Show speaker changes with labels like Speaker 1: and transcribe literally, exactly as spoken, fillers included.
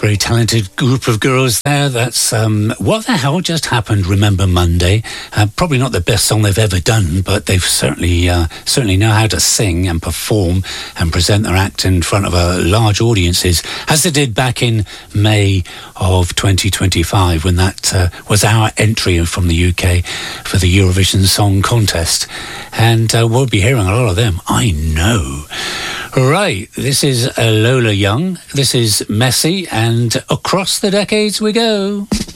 Speaker 1: Very talented group of girls there. That's um, What the Hell Just Happened, Remember Monday. Uh, probably not the best song they've ever done, but they've certainly uh, certainly know how to sing and perform and present their act in front of uh, large audiences, as they did back in May of twenty twenty-five, when that uh, was our entry from the U K for the Eurovision Song Contest. And uh, we'll be hearing a lot of them, I know. Right, this is uh, Lola Young, this is Messy, and across the decades we go.